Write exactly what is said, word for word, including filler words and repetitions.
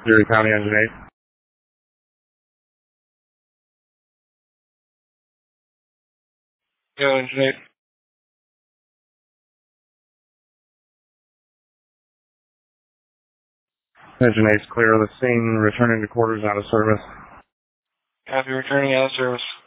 Erie County Engine eight. Go Engine eight. Engine eight's clear of the scene, returning to quarters out of service. Copy, returning out of service.